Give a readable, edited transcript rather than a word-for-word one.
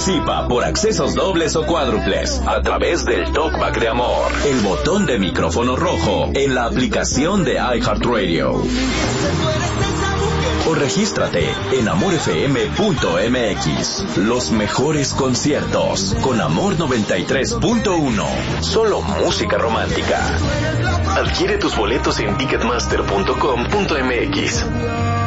Participa por accesos dobles o cuádruples a través del Talkback de Amor, el botón de micrófono rojo en la aplicación de iHeartRadio. O regístrate en amorfm.mx. Los mejores conciertos con Amor 93.1. Solo música romántica. Adquiere tus boletos en ticketmaster.com.mx.